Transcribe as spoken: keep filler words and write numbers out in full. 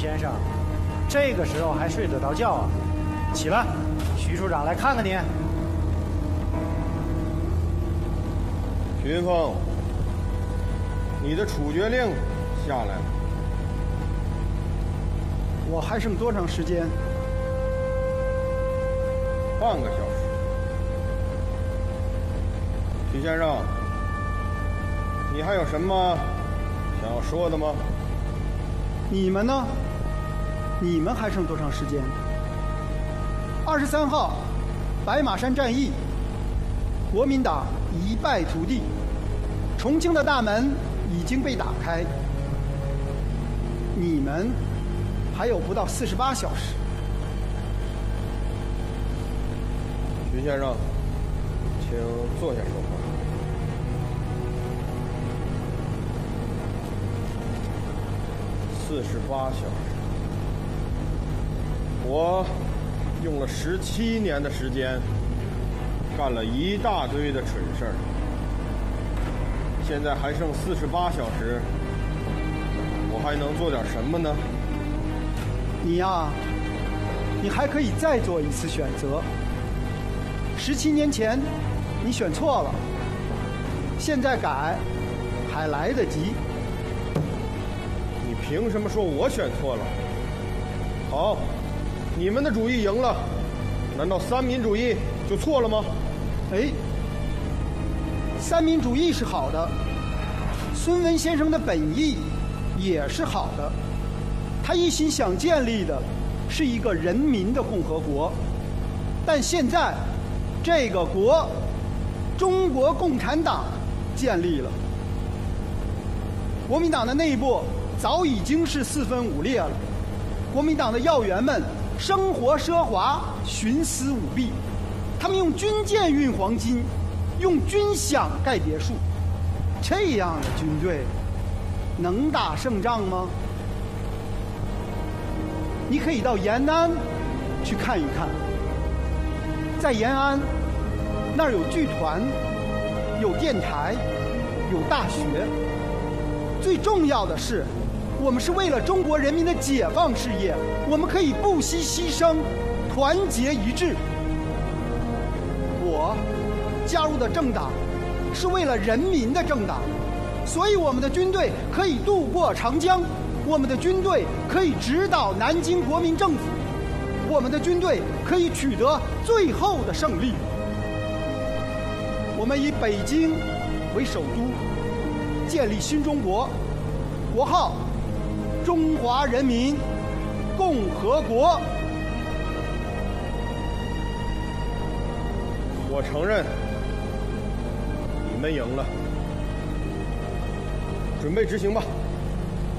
先生，这个时候还睡得着觉啊？起来，徐处长来看看你。 徐云峰，你的处决令下来了。 我还剩多长时间？ 半个小时。徐先生，你还有什么想要说的吗？ 你们呢？你们还剩多长时间？二十三号，白马山战役，国民党一败涂地，重庆的大门已经被打开。你们还有不到四十八小时。 徐先生，请坐下说话。四十八小时，我用了十七年的时间，干了一大堆的蠢事儿。现在还剩四十八小时，我还能做点什么呢？ 你呀，你还可以再做一次选择。十七年前你选错了，现在改还来得及。 你凭什么说我选错了？好，你们的主意赢了，难道三民主义就错了吗？ 哎，三民主义是好的，孙文先生的本意也是好的，他一心想建立的是一个人民的共和国，但现在这个国，中国共产党建立了，国民党的内部早已经是四分五裂了，国民党的要员们生活奢华，徇私舞弊，他们用军舰运黄金，用军饷盖别墅，这样的军队能打胜仗吗？你可以到延安去看一看，在延安那儿有剧团，有电台，有大学，最重要的是我们是为了中国人民的解放事业，我们可以不惜牺牲，团结一致。我加入的政党是为了人民的政党，所以我们的军队可以渡过长江，我们的军队可以直捣南京国民政府，我们的军队可以取得最后的胜利。我们以北京为首都，建立新中国，国号中华人民共和国。 我承认，你们赢了，准备执行吧。